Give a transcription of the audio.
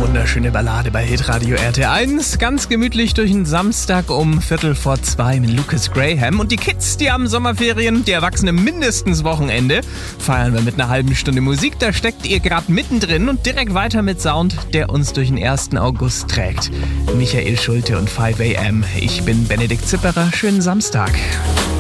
wunderschöne Ballade bei Hitradio RT1. Ganz gemütlich durch den Samstag um 1:45 mit Lucas Graham. Und die Kids, die haben Sommerferien, die Erwachsenen mindestens Wochenende. Feiern wir mit einer halben Stunde Musik. Da steckt ihr gerade mittendrin und direkt weiter mit Sound, der uns durch den 1. August trägt. Michael Schulte und 5 AM. Ich bin Benedikt Zipperer. Schönen Samstag.